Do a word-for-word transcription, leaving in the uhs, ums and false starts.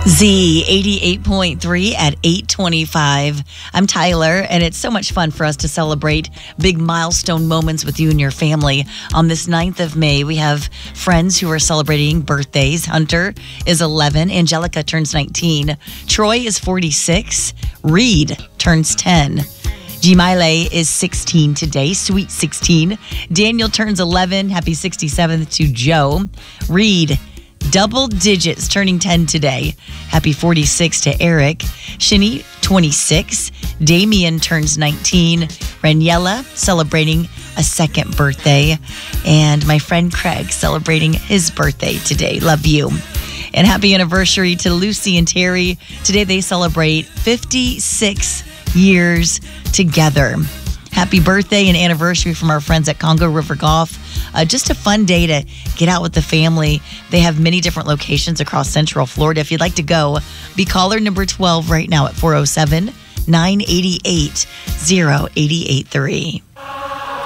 Z eighty-eight point three at eight twenty-five. I'm Tyler, and it's so much fun for us to celebrate big milestone moments with you and your family. On this ninth of May, we have friends who are celebrating birthdays. Hunter is eleven. Angelica turns nineteen. Troy is forty-six. Reed turns ten. Jimile is sixteen today, sweet sixteen. Daniel turns eleven. Happy sixty-seventh to Joe. Reed, double digits, turning ten today. Happy forty-six to Eric. Shani, twenty-six. Damien turns nineteen. Raniella celebrating a second birthday. And my friend Craig celebrating his birthday today. Love you. And happy anniversary to Lucy and Terry. Today they celebrate fifty-six years together. Happy birthday and anniversary from our friends at Congo River Golf. Uh, just a fun day to get out with the family. They have many different locations across Central Florida. If you'd like to go, be caller number twelve right now at four oh seven, nine eight eight, oh eight eight three.